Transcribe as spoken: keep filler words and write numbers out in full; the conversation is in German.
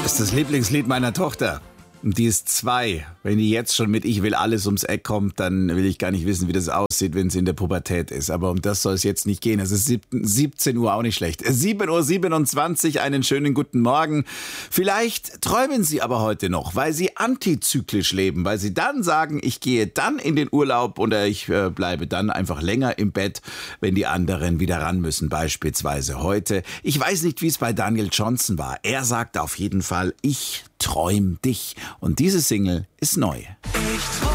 Das ist das Lieblingslied meiner Tochter. Und die ist zwei. Wenn die jetzt schon mit Ich will alles ums Eck kommt, dann will ich gar nicht wissen, wie das aussieht, wenn sie in der Pubertät ist. Aber um das soll es jetzt nicht gehen. Es ist siebzehn Uhr, auch nicht schlecht. sieben Uhr siebenundzwanzig, einen schönen guten Morgen. Vielleicht träumen Sie aber heute noch, weil Sie antizyklisch leben, weil Sie dann sagen, ich gehe dann in den Urlaub oder ich äh, bleibe dann einfach länger im Bett, wenn die anderen wieder ran müssen, beispielsweise heute. Ich weiß nicht, wie es bei Daniel Johnston war. Er sagt auf jeden Fall, ich träum dich. Und diese Single ist neu.